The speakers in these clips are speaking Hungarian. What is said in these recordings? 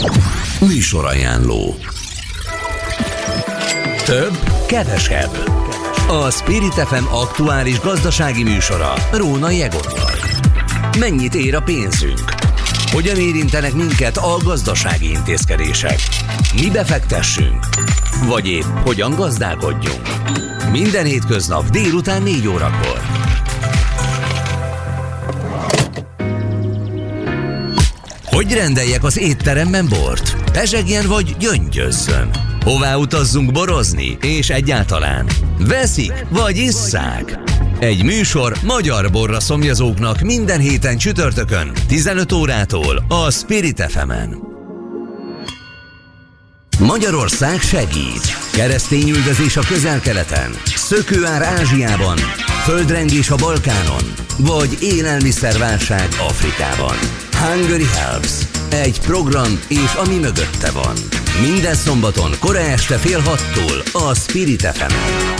Műsorajánló. Több, kevesebb. A Spirit FM aktuális gazdasági műsora Rónai Egottal. Mennyit ér a pénzünk? Hogyan érintenek minket a gazdasági intézkedések? Mi befektessünk? Vagy épp hogyan gazdálkodjunk? Minden hétköznap délután 4 órakor. Hogy rendeljek az étteremben bort? Pezsegjen vagy gyöngyözzön? Hová utazzunk borozni? És egyáltalán veszik vagy isszák? Egy műsor magyar borra szomjazóknak minden héten csütörtökön 15 órától a Spirit FM-en. Magyarország segít. Keresztényüldözés a Közel-Keleten, szökőár Ázsiában, földrengés a Balkánon, vagy élelmiszerválság Afrikában. Hungary Helps. Egy program és ami mögötte van. Minden szombaton kora este 5:30 a Spirit FM-en.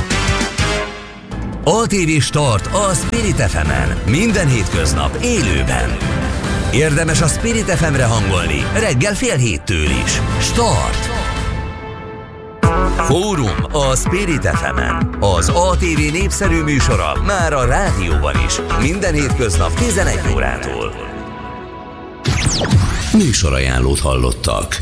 ATV Start a Spirit FM-en. Minden hétköznap élőben. Érdemes a Spirit FM-re hangolni reggel 6:30 is. Start! Fórum a Spirit FM-en. Az ATV népszerű műsora már a rádióban is. Minden hétköznap 11 órától. Műsorajánlót hallottak.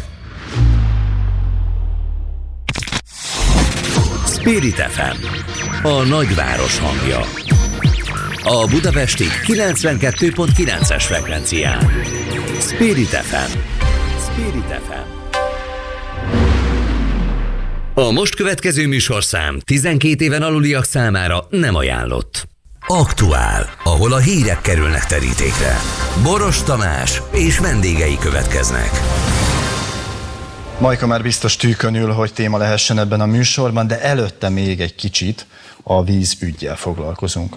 Spirit FM, a nagyváros hangja. A budapesti 92.9-es frekvencián. Spirit FM. Spirit FM. A most következő műsorszám 12 éven aluliak számára nem ajánlott. Aktuál, ahol a hírek kerülnek terítékre. Boros Tamás és vendégei következnek. Majka már biztos tűkön ül, hogy téma lehessen ebben a műsorban, de előtte még egy kicsit a vízüggyel foglalkozunk.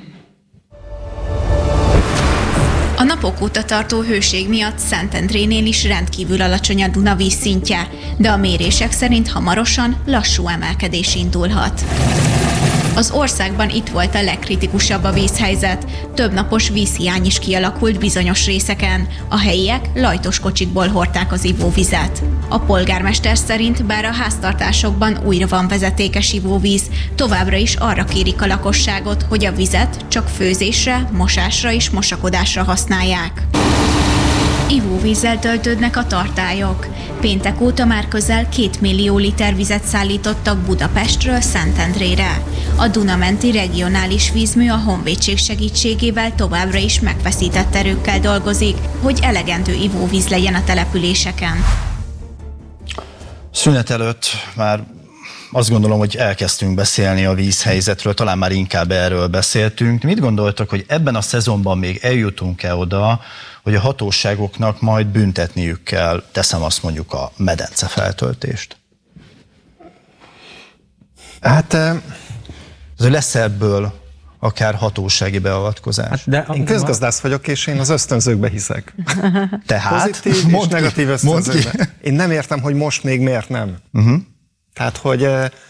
A napok óta tartó hőség miatt Szentendrénél is rendkívül alacsony a Duna vízszintje, de a mérések szerint hamarosan lassú emelkedés indulhat. Az országban itt volt a legkritikusabb a vízhelyzet. Több napos vízhiány is kialakult bizonyos részeken. A helyiek lajtos kocsikból hordták az ivóvizet. A polgármester szerint bár a háztartásokban újra van vezetékes ivóvíz, továbbra is arra kérik a lakosságot, hogy a vizet csak főzésre, mosásra és mosakodásra használják. Ivóvízzel töltődnek a tartályok. Péntek óta már közel 2 millió liter vizet szállítottak Budapestről Szentendrére. A Duna-menti regionális vízmű a honvédség segítségével továbbra is megfeszített erőkkel dolgozik, hogy elegendő ivóvíz legyen a településeken. Szünet előtt már azt gondolom, hogy elkezdtünk beszélni a vízhelyzetről, talán már inkább erről beszéltünk. Mit gondoltak, hogy ebben a szezonban még eljutunk-e oda, hogy a hatóságoknak majd büntetniük kell, teszem azt mondjuk a medence feltöltést? Hát lesz ebből akár hatósági beavatkozás? Hát én közgazdász vagyok, és én az ösztönzőkbe hiszek. Tehát? Pozitív és negatív ösztönzőkbe. Én nem értem, hogy most még miért nem. Tehát, hogy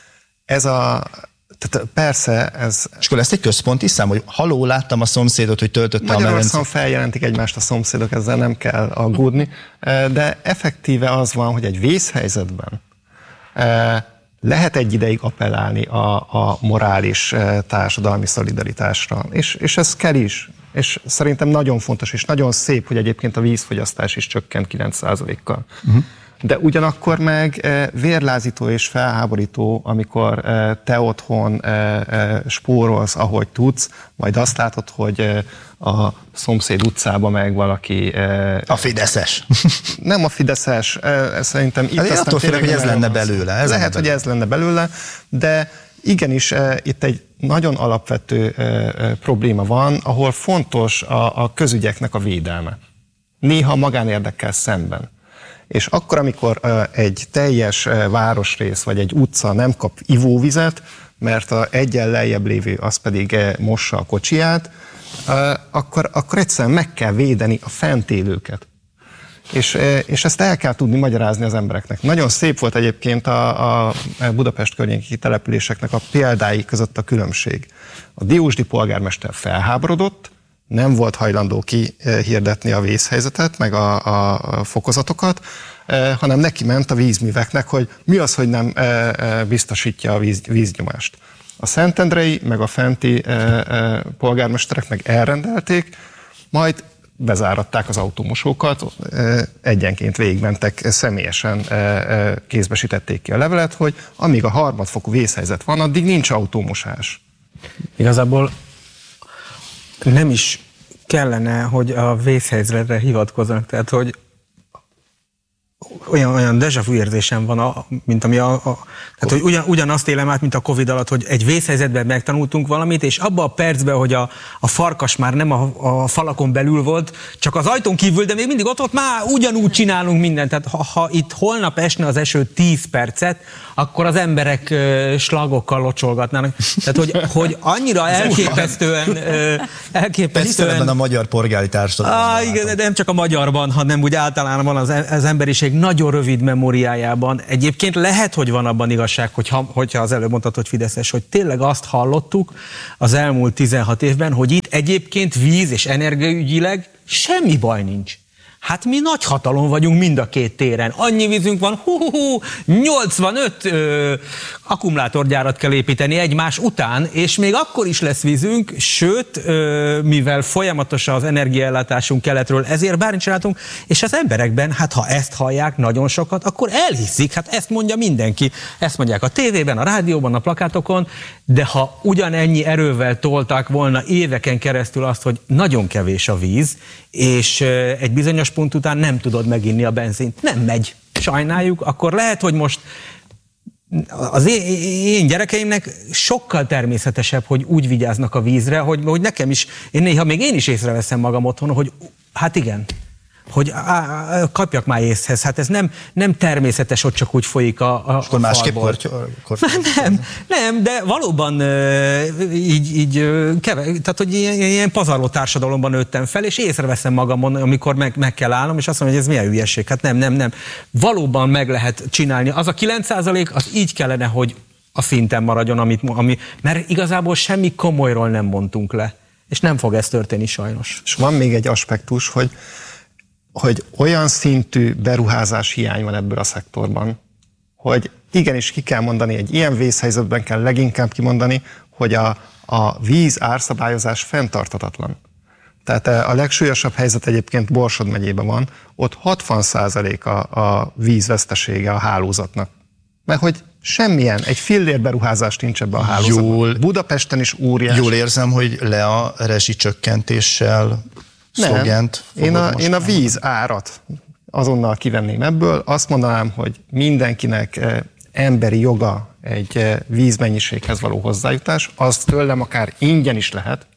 tehát persze ez... És akkor lesz egy központi szám, hogy haló, láttam a szomszédot, hogy töltötte a medence. Magyarországon feljelentik egymást a szomszédok, ezzel nem kell aggódni, de effektíve az van, hogy egy vészhelyzetben lehet egy ideig appellálni a morális társadalmi szolidaritásra, és ez kell is. És szerintem nagyon fontos, és nagyon szép, hogy egyébként a vízfogyasztás is csökkent 9%-kal. De ugyanakkor meg vérlázító és felháborító, amikor te otthon spórolsz, ahogy tudsz, majd azt látod, hogy a szomszéd utcában meg valaki... A fideszes. Nem a fideszes, szerintem itt aztán attól félek, hogy ez lenne belőle. Lehet, hogy ez lenne belőle, de igenis itt egy nagyon alapvető probléma van, ahol fontos a közügyeknek a védelme. Néha magánérdekkel szemben. És akkor, amikor egy teljes városrész vagy egy utca nem kap ivóvizet, mert egyen lejjebb lévő az pedig mossa a kocsiját, akkor egyszerűen meg kell védeni a fent élőket. És ezt el kell tudni magyarázni az embereknek. Nagyon szép volt egyébként a Budapest környéki településeknek a példái között a különbség. A diósdi polgármester felháborodott, nem volt hajlandó kihirdetni a vészhelyzetet, meg a fokozatokat, hanem neki ment a vízműveknek, hogy mi az, hogy nem biztosítja a víznyomást. A szentendrei, meg a fenti polgármesterek meg elrendelték, majd bezáratták az autómosókat, egyenként végigmentek, személyesen kézbesítették ki a levelet, hogy amíg a harmadfokú vészhelyzet van, addig nincs autómosás. Igazából nem is kellene, hogy a vészhelyzetre hivatkozzanak, tehát hogy olyan déjà vu érzésem van, mint ami tehát, hogy ugyanazt élem át, mint a Covid alatt, hogy egy vészhelyzetben megtanultunk valamit, és abban a percben, hogy a farkas már nem a falakon belül volt, csak az ajtón kívül, de még mindig ott már ugyanúgy csinálunk mindent. Tehát ha itt holnap esne az eső 10 percet, akkor az emberek slagokkal locsolgatnának. Tehát, hogy annyira elképesztően... Hiszen ebben a magyar polgári társadalomban. Igen, de nem csak a magyarban, hanem úgy általában az emberiség nagyon rövid memóriájában. Egyébként lehet, hogy van abban igazság, hogyha az előbb mondtad, hogy fideszes, hogy tényleg azt hallottuk az elmúlt 16 évben, hogy itt egyébként víz és energiaügyileg semmi baj nincs. Hát mi nagy hatalom vagyunk mind a két téren. Annyi vízünk van, 85 akkumulátorgyárat kell építeni egymás után, és még akkor is lesz vízünk, sőt, mivel folyamatos az energiaellátásunk keletről, ezért bármit látunk, és az emberekben, hát ha ezt hallják nagyon sokat, akkor elhiszik, hát ezt mondja mindenki. Ezt mondják a tévében, a rádióban, a plakátokon, de ha ugyanennyi erővel tolták volna éveken keresztül azt, hogy nagyon kevés a víz, és egy bizonyos pont után nem tudod meginni a benzint, nem megy, sajnáljuk, akkor lehet, hogy most az én gyerekeimnek sokkal természetesebb, hogy úgy vigyáznak a vízre, hogy nekem is, néha én is észreveszem magam otthon, hogy hát igen, hogy kapjak már észhez. Hát ez nem természetes, hogy csak úgy folyik a akkor másképp nem, de valóban tehát hogy ilyen pazarló társadalomban nőttem fel, és észreveszem magamon, amikor meg kell állnom, és azt mondom, hogy ez milyen hülyeség. Hát nem. Valóban meg lehet csinálni. Az a 9% az így kellene, hogy a szinten maradjon, mert igazából semmi komolyról nem mondtunk le. És nem fog ez történni sajnos. És van még egy aspektus, hogy olyan szintű beruházás hiány van ebből a szektorban, hogy igenis ki kell mondani, egy ilyen vészhelyzetben kell leginkább kimondani, hogy a víz árszabályozás fenntarthatatlan. Tehát a legsúlyosabb helyzet egyébként Borsod megyében van, ott 60% a vízvesztesége a hálózatnak. Mert hogy semmilyen, egy fillér beruházás nincs ebben a hálózatban. Budapesten is óriás. Jól érzem, hogy le a rezsicsökkentéssel szlogent. Én a víz árat azonnal kivenném ebből. Azt mondanám, hogy mindenkinek emberi joga egy vízmennyiséghez való hozzájutás, az tőlem akár ingyen is lehet,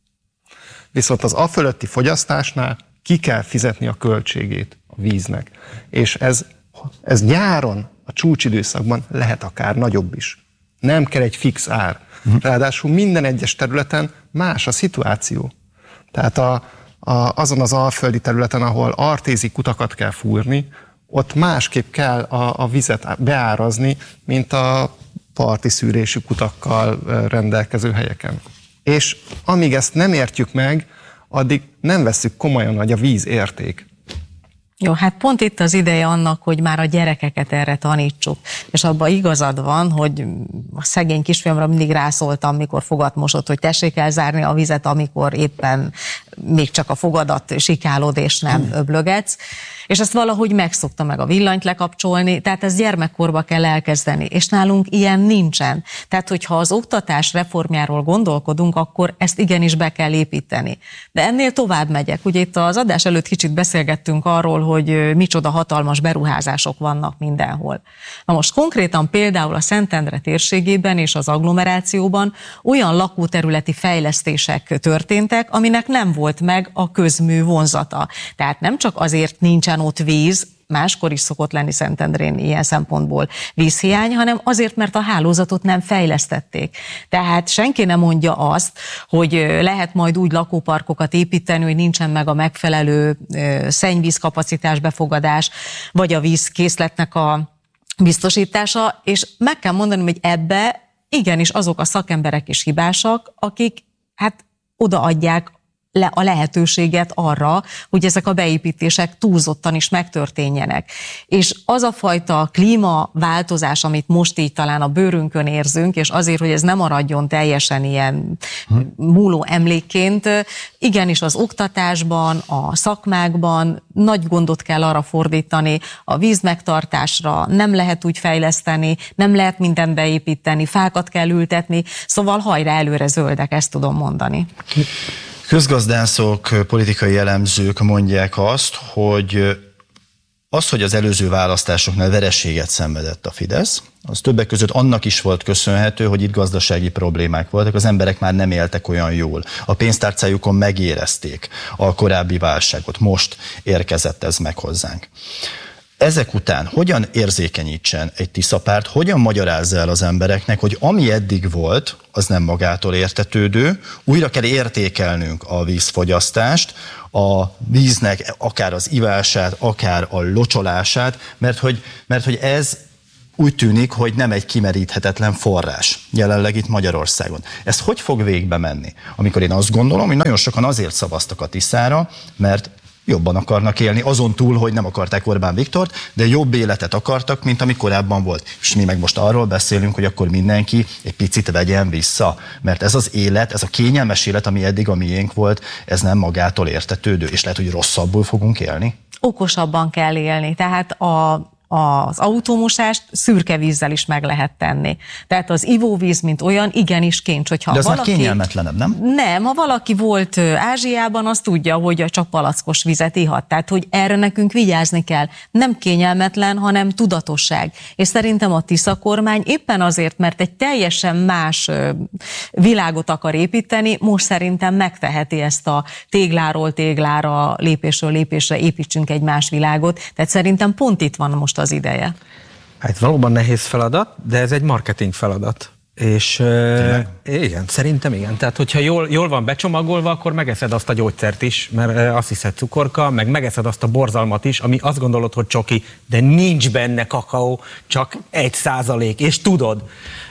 viszont az afölötti fogyasztásnál ki kell fizetni a költségét a víznek. És ez nyáron, a csúcsidőszakban lehet akár nagyobb is. Nem kell egy fix ár. Ráadásul minden egyes területen más a szituáció. Tehát azon az alföldi területen, ahol artézi kutakat kell fúrni, ott másképp kell a vizet beárazni, mint a parti szűrésű kutakkal rendelkező helyeken. És amíg ezt nem értjük meg, addig nem vesszük komolyan, hogy a víz érték. Jó, hát pont itt az ideje annak, hogy már a gyerekeket erre tanítsuk. És abban igazad van, hogy a szegény kisfiamra mindig rászóltam, mikor fogat mosott, hogy tessék elzárni a vizet, amikor éppen még csak a fogadat sikálod és nem öblögetsz. És ezt valahogy megszokta meg a villanyt lekapcsolni, tehát ezt gyermekkorba kell elkezdeni, és nálunk ilyen nincsen. Tehát, hogyha az oktatás reformjáról gondolkodunk, akkor ezt igenis be kell építeni. De ennél tovább megyek. Ugye itt az adás előtt kicsit beszélgettünk arról, hogy micsoda hatalmas beruházások vannak mindenhol. Na most konkrétan például a Szentendre térségében és az agglomerációban olyan lakóterületi fejlesztések történtek, aminek nem volt meg a közmű vonzata. Tehát nem csak azért nincsen ott víz, máskor is szokott lenni Szentendrén ilyen szempontból vízhiány, hanem azért, mert a hálózatot nem fejlesztették. Tehát senki nem mondja azt, hogy lehet majd úgy lakóparkokat építeni, hogy nincsen meg a megfelelő szennyvízkapacitás befogadás, vagy a vízkészletnek a biztosítása, és meg kell mondanom, hogy ebbe igenis azok a szakemberek is hibásak, akik hát odaadják a lehetőséget arra, hogy ezek a beépítések túlzottan is megtörténjenek. És az a fajta klímaváltozás, amit most így talán a bőrünkön érzünk, és azért, hogy ez nem maradjon teljesen ilyen múló emlékként, igenis az oktatásban, a szakmákban nagy gondot kell arra fordítani, a vízmegtartásra nem lehet úgy fejleszteni, nem lehet mindent beépíteni, fákat kell ültetni, szóval hajrá előre zöldek, ezt tudom mondani. Közgazdászok, politikai elemzők mondják azt, hogy az előző választásoknál vereséget szenvedett a Fidesz, az többek között annak is volt köszönhető, hogy itt gazdasági problémák voltak, az emberek már nem éltek olyan jól. A pénztárcájukon megérezték a korábbi válságot, most érkezett ez meg hozzánk. Ezek után hogyan érzékenyítsen egy Tisza-párt, hogyan magyarázza el az embereknek, hogy ami eddig volt, az nem magától értetődő, újra kell értékelnünk a vízfogyasztást, a víznek akár az ivását, akár a locsolását, mert hogy ez úgy tűnik, hogy nem egy kimeríthetetlen forrás jelenleg itt Magyarországon. Ez hogy fog végbe menni? Amikor én azt gondolom, hogy nagyon sokan azért szavaztak a Tiszára, mert jobban akarnak élni, azon túl, hogy nem akarták Orbán Viktort, de jobb életet akartak, mint ami korábban volt. És mi meg most arról beszélünk, hogy akkor mindenki egy picit vegyen vissza, mert ez az élet, ez a kényelmes élet, ami eddig a miénk volt, ez nem magától értetődő, és lehet, hogy rosszabbul fogunk élni. Okosabban kell élni, tehát az autómosást szürke vízzel is meg lehet tenni. Tehát az ivóvíz, mint olyan, igenis kincs. Hogyha de az már kényelmetlenebb, nem? Nem, ha valaki volt Ázsiában, az tudja, hogy csak palackos vizet ihat. Tehát, hogy erre nekünk vigyázni kell. Nem kényelmetlen, hanem tudatosság. És szerintem a Tisza kormány éppen azért, mert egy teljesen más világot akar építeni, most szerintem megteheti ezt a tégláról téglára, lépésről lépésre építsünk egy más világot. Tehát szerintem pont itt van most az ideje. Hát valóban nehéz feladat, de ez egy marketing feladat. És igen, szerintem igen. Tehát, hogyha jól van becsomagolva, akkor megeszed azt a gyógyszert is, mert azt hiszed cukorka, meg megeszed azt a borzalmat is, ami azt gondolod, hogy csoki, de nincs benne kakaó, csak 1%, és tudod.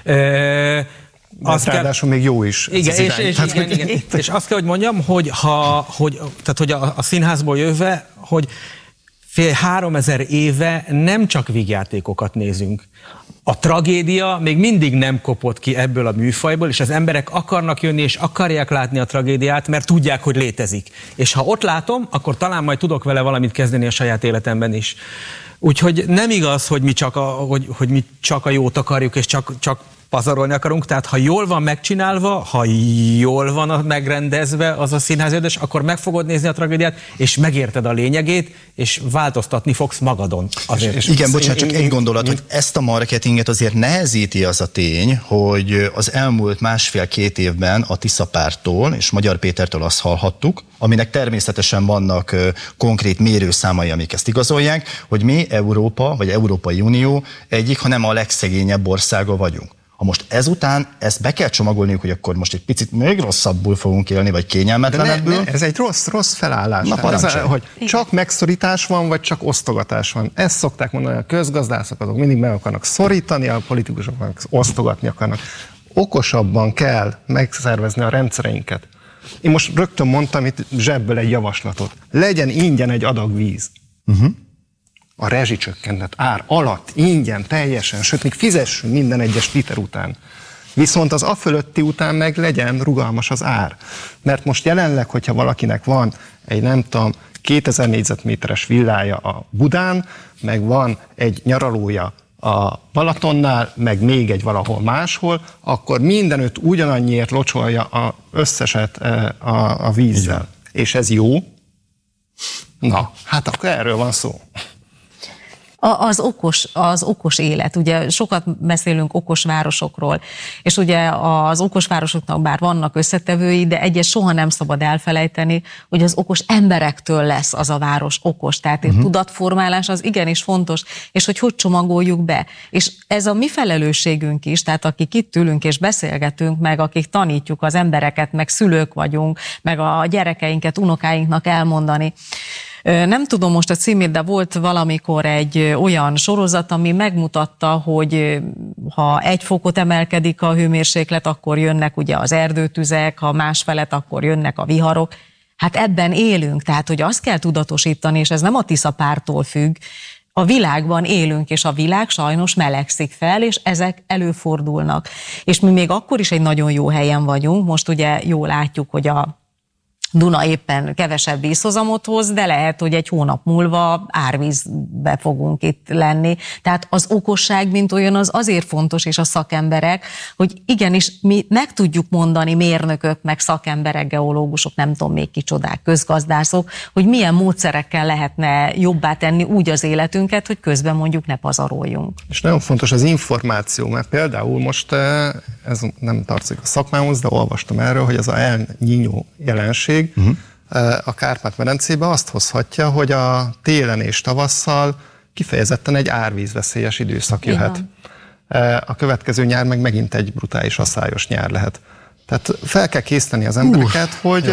Ráadásul még jó is. Igen, és azt kell, hogy mondjam, hogy a színházból jöve, hogy 3000 éve nem csak vígjátékokat nézünk. A tragédia még mindig nem kopott ki ebből a műfajból, és az emberek akarnak jönni, és akarják látni a tragédiát, mert tudják, hogy létezik. És ha ott látom, akkor talán majd tudok vele valamit kezdeni a saját életemben is. Úgyhogy nem igaz, hogy mi csak a jót akarjuk, és csak pazarolni akarunk, tehát ha jól van megcsinálva, ha jól van megrendezve az a színházadás, akkor meg fogod nézni a tragédiát, és megérted a lényegét, és változtatni fogsz magadon. Igen, bocsánat, csak egy gondolat, hogy ezt a marketinget azért nehezíti az a tény, hogy az elmúlt 1,5-2 évben a Tisza-párttól és Magyar Pétertől azt hallhattuk, aminek természetesen vannak konkrét mérőszámai, amik ezt igazolják, hogy mi Európa, vagy Európai Unió egyik, hanem a legszegényebb országa vagyunk. Ha most ezután ezt be kell csomagolniuk, hogy akkor most egy picit még rosszabbul fogunk élni, vagy kényelmetlenebbül. Ez egy rossz felállás. Hogy csak megszorítás van, vagy csak osztogatás van. Ezt szokták mondani, a közgazdászok azok mindig meg akarnak szorítani, a politikusok meg osztogatni akarnak. Okosabban kell megszervezni a rendszereinket. Én most rögtön mondtam itt zsebből egy javaslatot. Legyen ingyen egy adag víz. A rezsicsökkentett ár alatt ingyen, teljesen, sőt, még fizessünk minden egyes liter után. Viszont az afölötti után meg legyen rugalmas az ár. Mert most jelenleg, hogyha valakinek van egy 2000 négyzetméteres villája a Budán, meg van egy nyaralója a Balatonnál, meg még egy valahol máshol, akkor mindenütt ugyanannyiért locsolja az összeset a vízzel. És ez jó? Na, hát akkor erről van szó. Az okos élet. Ugye sokat beszélünk okos városokról, és ugye az okos városoknak bár vannak összetevői, de egyet soha nem szabad elfelejteni, hogy az okos emberektől lesz az a város okos. Tehát a tudatformálás az igenis fontos, és hogy csomagoljuk be. És ez a mi felelősségünk is, tehát akik itt ülünk és beszélgetünk, meg akik tanítjuk az embereket, meg szülők vagyunk, meg a gyerekeinket, unokáinknak elmondani. Nem tudom most a címét, de volt valamikor egy olyan sorozat, ami megmutatta, hogy ha 1 fokot emelkedik a hőmérséklet, akkor jönnek ugye az erdőtüzek, ha másfelett, akkor jönnek a viharok. Hát ebben élünk, tehát hogy azt kell tudatosítani, és ez nem a Tisza párttól függ, a világban élünk, és a világ sajnos melegszik fel, és ezek előfordulnak. És mi még akkor is egy nagyon jó helyen vagyunk, most ugye jól látjuk, hogy a Duna éppen kevesebb vízhozamot hoz, de lehet, hogy egy hónap múlva árvízbe fogunk itt lenni. Tehát az okosság, mint olyan, az azért fontos, és a szakemberek, hogy igenis mi meg tudjuk mondani, mérnökök, meg szakemberek, geológusok, nem tudom még kicsodák, közgazdászok, hogy milyen módszerekkel lehetne jobbá tenni úgy az életünket, hogy közben mondjuk ne pazaroljunk. És nagyon fontos az információ, mert például most ez nem tartozik a szakmához, de olvastam erről, hogy az a El Niño jelenség a Kárpát-medencébe azt hozhatja, hogy a télen és tavasszal kifejezetten egy árvízveszélyes időszak jöhet. A következő nyár meg megint egy brutális asszályos nyár lehet. Tehát fel kell készíteni az embereket,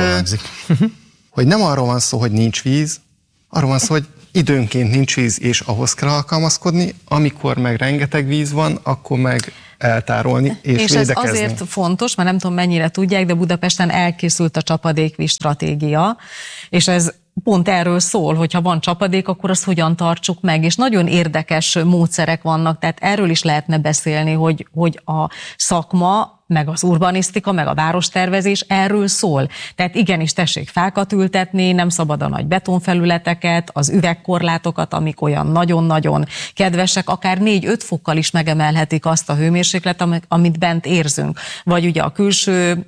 hogy nem arról van szó, hogy nincs víz, arról van szó, hogy időnként nincs víz, és ahhoz kell alkalmazkodni, amikor meg rengeteg víz van, akkor meg eltárolni és védekezni. Ez azért fontos, mert nem tudom mennyire tudják, de Budapesten elkészült a csapadékvíz stratégia, és ez pont erről szól, hogyha van csapadék, akkor azt hogyan tartsuk meg, és nagyon érdekes módszerek vannak, tehát erről is lehetne beszélni, hogy a szakma, meg az urbanisztika, meg a várostervezés erről szól. Tehát igenis tessék fákat ültetni, nem szabad a nagy betonfelületeket, az üvegkorlátokat, amik olyan nagyon-nagyon kedvesek, akár 4-5 fokkal is megemelhetik azt a hőmérséklet, amit bent érzünk. Vagy ugye a külső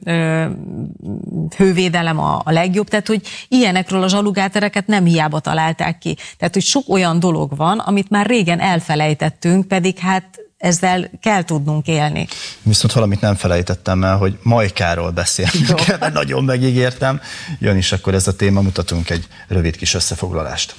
hővédelem a legjobb, tehát hogy ilyenekről a zsalugátereket nem hiába találták ki. Tehát, hogy sok olyan dolog van, amit már régen elfelejtettünk, pedig hát ezzel kell tudnunk élni. Viszont valamit nem felejtettem el, hogy Majkáról beszélnünk, de nagyon megígértem. Jön is akkor ez a téma, mutatunk egy rövid kis összefoglalást.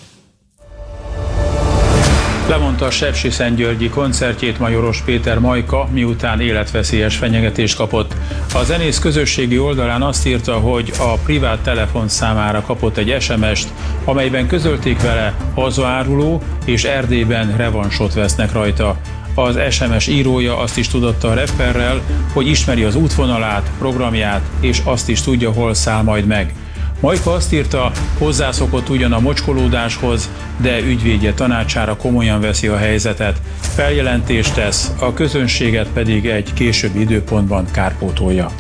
Lemondta a sepsiszentgyörgyi koncertjét Majoros Péter Majka, miután életveszélyes fenyegetést kapott. A zenész közösségi oldalán azt írta, hogy a privát telefonszámára kapott egy SMS-t, amelyben közölték vele hazaáruló, és Erdélyben revansot vesznek rajta. Az SMS írója azt is tudatta a rapperrel, hogy ismeri az útvonalát, programját, és azt is tudja, hol száll majd meg. Majka azt írta, hozzászokott ugyan a mocskolódáshoz, de ügyvédje tanácsára komolyan veszi a helyzetet. Feljelentést tesz, a közönséget pedig egy későbbi időpontban kárpótolja.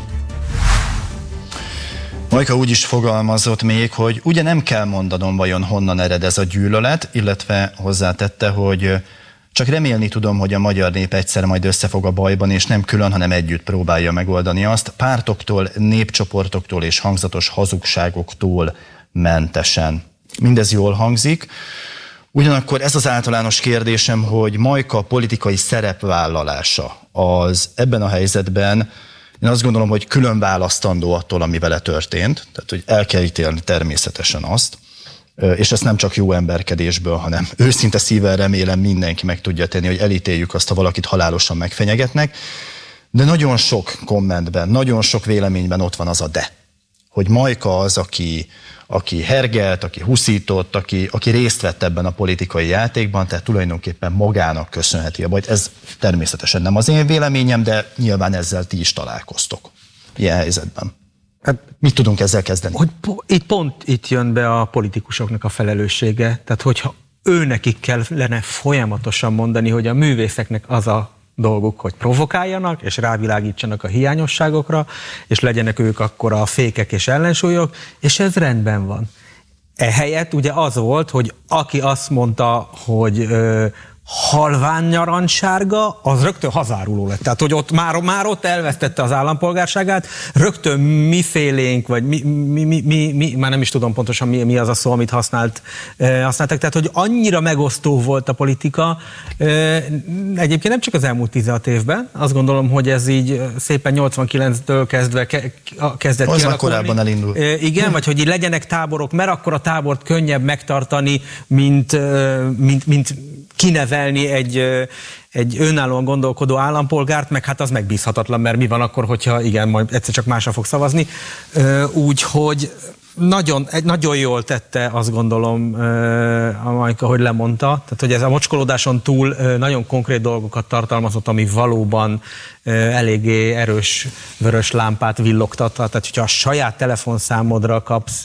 Majka úgy is fogalmazott még, hogy ugye nem kell mondanom, vajon honnan ered ez a gyűlölet, illetve hozzátette, hogy csak remélni tudom, hogy a magyar nép egyszer majd összefog a bajban, és nem külön, hanem együtt próbálja megoldani azt, pártoktól, népcsoportoktól és hangzatos hazugságoktól mentesen. Mindez jól hangzik. Ugyanakkor ez az általános kérdésem, hogy Majka politikai szerepvállalása az ebben a helyzetben, én azt gondolom, hogy külön választandó attól, ami vele történt, tehát hogy el kell ítélni természetesen azt, és ezt nem csak jó emberkedésből, hanem őszinte szívvel remélem mindenki meg tudja tenni, hogy elítéljük azt, ha valakit halálosan megfenyegetnek, de nagyon sok kommentben, nagyon sok véleményben ott van az a de, hogy Majka az, aki hergelt, aki huszított, aki részt vett ebben a politikai játékban, tehát tulajdonképpen magának köszönheti a bajt. Ez természetesen nem az én véleményem, de nyilván ezzel ti is találkoztok ilyen helyzetben. Hát, mit tudunk ezzel kezdeni? Hogy itt jön be a politikusoknak a felelőssége. Tehát, hogyha őnekik kellene folyamatosan mondani, hogy a művészeknek az a dolguk, hogy provokáljanak, és rávilágítsanak a hiányosságokra, és legyenek ők akkor a fékek és ellensúlyok, és ez rendben van. Ehelyett ugye az volt, hogy aki azt mondta, hogy halvány narancssárga, az rögtön hazáruló lett. Tehát, hogy ott már ott elvesztette az állampolgárságát, rögtön mifélénk, vagy már nem is tudom pontosan mi az a szó, amit használtak. Tehát, hogy annyira megosztó volt a politika. Egyébként nem csak az elmúlt 16 évben, azt gondolom, hogy ez így szépen 89-től kezdve kezdett kialakulni. Korábban elindult. Igen, vagy hogy így legyenek táborok, mert akkor a tábort könnyebb megtartani, mint kinevelni egy önállóan gondolkodó állampolgárt, meg hát az megbízhatatlan, mert mi van akkor, hogyha igen, majd egyszer csak másra fog szavazni. Úgyhogy nagyon jól tette, azt gondolom, a Majka, hogy lemondta. Tehát, hogy ez a mocskolódáson túl nagyon konkrét dolgokat tartalmazott, ami valóban eléggé erős vörös lámpát villogtat. Tehát, hogyha a saját telefonszámodra kapsz,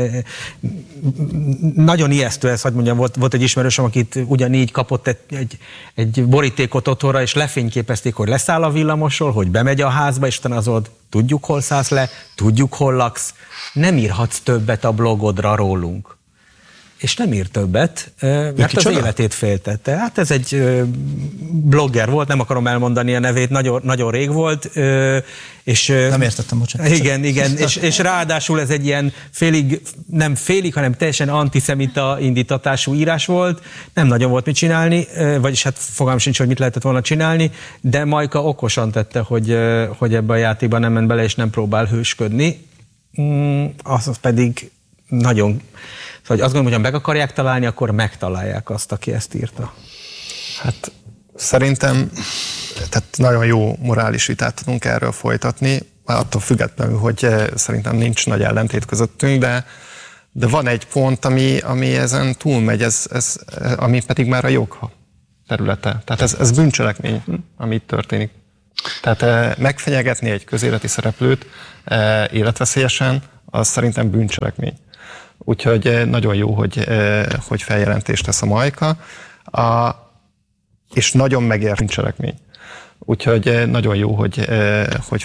nagyon ijesztő ez, hogy mondjam, volt egy ismerősöm, akit ugyanígy kapott egy borítékot otthonra, és lefényképezték, hogy leszáll a villamosról, hogy bemegy a házba, és utána az volt, tudjuk, hol szállsz le, tudjuk, hol laksz, nem írhatsz többet a blogodra rólunk. És nem ír többet, mert az életét féltette. Hát ez egy blogger volt, nem akarom elmondani a nevét, nagyon rég volt. És, nem értettem, bocsánat. Igen, és ráadásul ez egy ilyen nem félig, hanem teljesen antiszemita indítatású írás volt. Nem nagyon volt mit csinálni, vagyis hát fogalmam sincs, hogy mit lehetett volna csinálni, de Majka okosan tette, hogy ebbe a játékba nem ment bele, és nem próbál hősködni. Az pedig nagyon... Szóval azt gondolom, hogy ha meg akarják találni, akkor megtalálják azt, aki ezt írta. Hát szerintem tehát nagyon jó morális vitát tudunk erről folytatni, attól függetlenül, hogy szerintem nincs nagy ellentét közöttünk, de van egy pont, ami ezen túlmegy, ami pedig már a jog területe. Tehát ez bűncselekmény, ami itt történik. Tehát megfenyegetni egy közéleti szereplőt életveszélyesen, az szerintem bűncselekmény. Úgyhogy nagyon jó, hogy feljelentést tesz a Majka, és nagyon megért bűncselekmény. Úgyhogy nagyon jó, hogy